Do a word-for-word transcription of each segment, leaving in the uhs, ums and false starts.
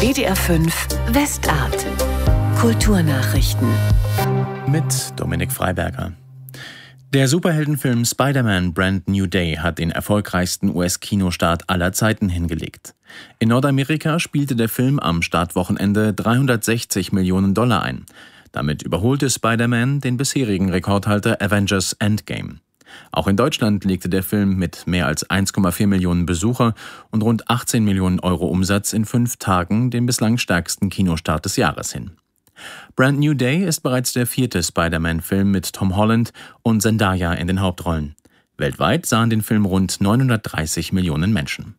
D D R fünf Westart. Kulturnachrichten. Mit Dominik Freiberger. Der Superheldenfilm Spider-Man Brand New Day hat den erfolgreichsten U S-Kinostart aller Zeiten hingelegt. In Nordamerika spielte der Film am Startwochenende dreihundertsechzig Millionen Dollar ein. Damit überholte Spider-Man den bisherigen Rekordhalter Avengers Endgame. Auch in Deutschland legte der Film mit mehr als eins Komma vier Millionen Besucher und rund achtzehn Millionen Euro Umsatz in fünf Tagen den bislang stärksten Kinostart des Jahres hin. Brand New Day ist bereits der vierte Spider-Man-Film mit Tom Holland und Zendaya in den Hauptrollen. Weltweit sahen den Film rund neunhundertdreißig Millionen Menschen.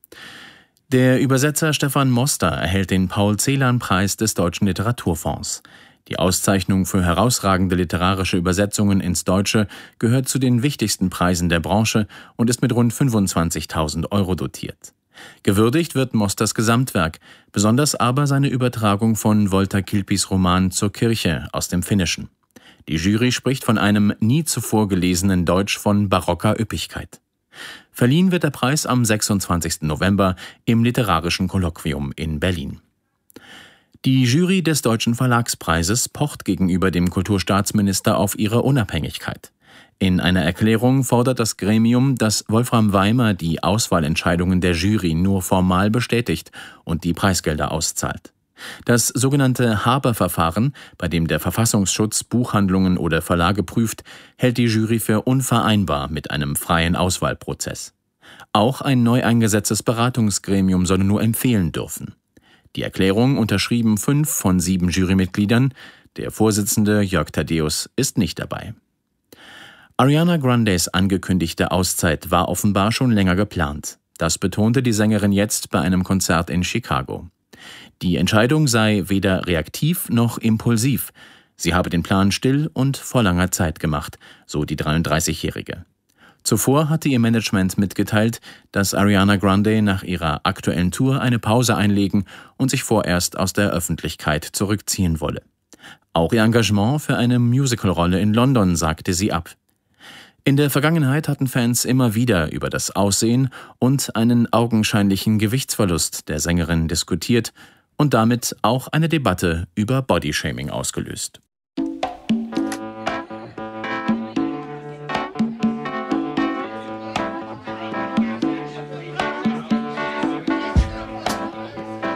Der Übersetzer Stefan Moster erhält den Paul-Celan-Preis des Deutschen Literaturfonds. Die Auszeichnung für herausragende literarische Übersetzungen ins Deutsche gehört zu den wichtigsten Preisen der Branche und ist mit rund fünfundzwanzigtausend Euro dotiert. Gewürdigt wird Mosters Gesamtwerk, besonders aber seine Übertragung von Walter Kilpis Roman Zur Kirche aus dem Finnischen. Die Jury spricht von einem nie zuvor gelesenen Deutsch von barocker Üppigkeit. Verliehen wird der Preis am sechsundzwanzigsten November im Literarischen Kolloquium in Berlin. Die Jury des Deutschen Verlagspreises pocht gegenüber dem Kulturstaatsminister auf ihre Unabhängigkeit. In einer Erklärung fordert das Gremium, dass Wolfram Weimer die Auswahlentscheidungen der Jury nur formal bestätigt und die Preisgelder auszahlt. Das sogenannte Haber-Verfahren, bei dem der Verfassungsschutz Buchhandlungen oder Verlage prüft, hält die Jury für unvereinbar mit einem freien Auswahlprozess. Auch ein neu eingesetztes Beratungsgremium solle nur empfehlen dürfen. Die Erklärung unterschrieben fünf von sieben Jurymitgliedern. Der Vorsitzende Jörg Thaddeus ist nicht dabei. Ariana Grandes angekündigte Auszeit war offenbar schon länger geplant. Das betonte die Sängerin jetzt bei einem Konzert in Chicago. Die Entscheidung sei weder reaktiv noch impulsiv. Sie habe den Plan still und vor langer Zeit gemacht, so die dreiunddreißigjährige. Zuvor hatte ihr Management mitgeteilt, dass Ariana Grande nach ihrer aktuellen Tour eine Pause einlegen und sich vorerst aus der Öffentlichkeit zurückziehen wolle. Auch ihr Engagement für eine Musicalrolle in London sagte sie ab. In der Vergangenheit hatten Fans immer wieder über das Aussehen und einen augenscheinlichen Gewichtsverlust der Sängerin diskutiert und damit auch eine Debatte über Bodyshaming ausgelöst.